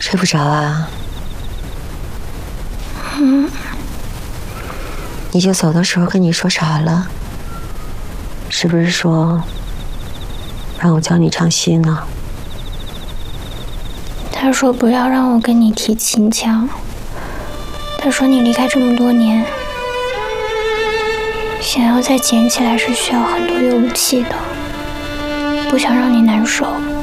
睡不着啊？你就走的时候跟你说啥了？是不是说让我教你唱戏呢？ 他说不要让我跟你提秦腔。他说你离开这么多年，想要再捡起来是需要很多勇气的，不想让你难受。